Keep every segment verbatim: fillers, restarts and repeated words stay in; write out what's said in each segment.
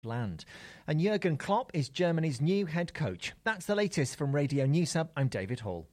land. And Jurgen Klopp is Germany's new head coach. That's the latest from Radio Newshub. I'm David Hall.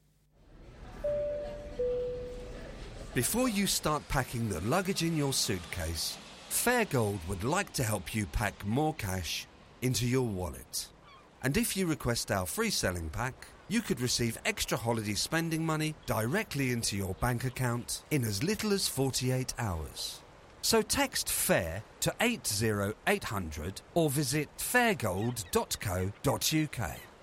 Before you start packing the luggage in your suitcase, Fairgold would like to help you pack more cash into your wallet. And if you request our free selling pack, you could receive extra holiday spending money directly into your bank account in as little as forty-eight hours. So text FAIR to eight oh eight hundred or visit fairgold dot co dot uk.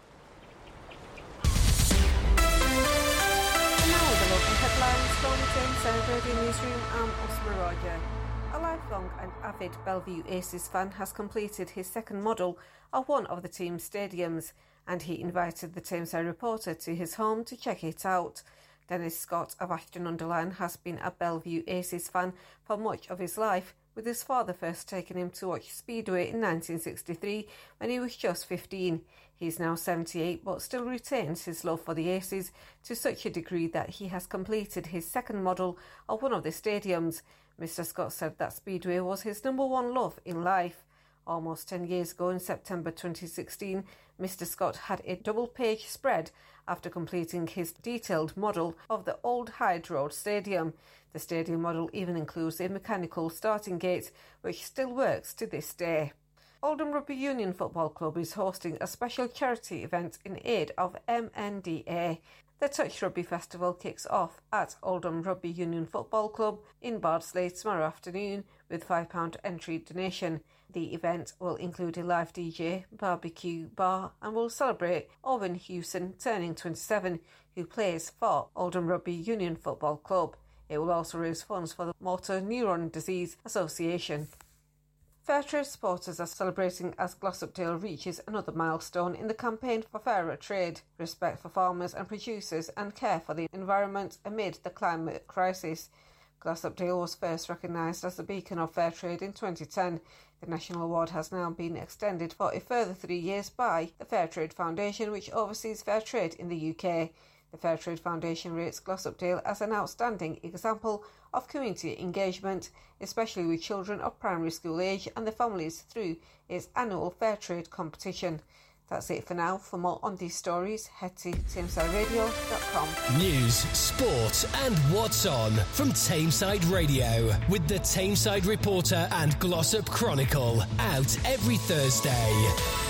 Now the local headlines from Tameside Radio Newsroom. I'm Osma Roger. A lifelong and avid Bellevue Aces fan has completed his second model of one of the team's stadiums, and he invited the Tameside reporter to his home to check it out. Dennis Scott of Ashton-under-Lyne has been a Bellevue Aces fan for much of his life, with his father first taking him to watch Speedway in nineteen sixty-three when he was just fifteen. He is now seventy-eight but still retains his love for the Aces to such a degree that he has completed his second model of one of the stadiums. Mister Scott said that Speedway was his number one love in life. Almost ten years ago, in September twenty sixteen, Mister Scott had a double-page spread after completing his detailed model of the old Hyde Road Stadium. The stadium model even includes a mechanical starting gate, which still works to this day. Oldham Rugby Union Football Club is hosting a special charity event in aid of M N D A. The Touch Rugby Festival kicks off at Oldham Rugby Union Football Club in Bardsley tomorrow afternoon with five pounds entry donation. The event will include a live D J, barbecue, bar and will celebrate Owen Hewson turning twenty-seven, who plays for Oldham Rugby Union Football Club. It will also raise funds for the Motor Neuron Disease Association. Fairtrade supporters are celebrating as Glossopdale reaches another milestone in the campaign for fairer trade, respect for farmers and producers and care for the environment amid the climate crisis. Glossopdale was first recognised as the beacon of fair trade in twenty ten. The national award has now been extended for a further three years by the Fairtrade Foundation, which oversees fair trade in the U K. The Fairtrade Foundation rates Glossopdale as an outstanding example of community engagement, especially with children of primary school age and their families, through its annual Fairtrade competition. That's it for now. For more on these stories, head to tameside radio dot com. News, sport and what's on from Tameside Radio with the Tameside Reporter and Glossop Chronicle, out every Thursday.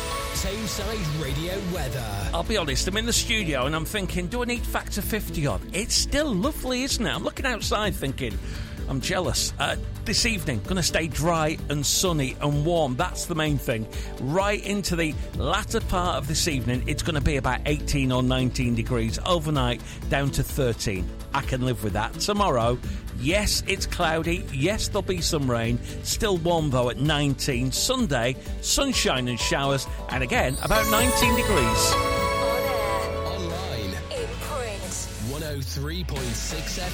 Tameside Radio weather. I'll be honest, I'm in the studio and I'm thinking, do I need factor fifty on? It's still lovely, isn't it? I'm looking outside thinking, I'm jealous. Uh, this evening, going to stay dry and sunny and warm. That's the main thing. Right into the latter part of this evening, it's going to be about eighteen or nineteen degrees. Overnight, down to thirteen. I can live with that. Tomorrow, yes, it's cloudy. Yes, there'll be some rain. Still warm, though, at nineteen. Sunday, sunshine and showers. And again, about nineteen degrees. On air. Online. In print. one oh three point six F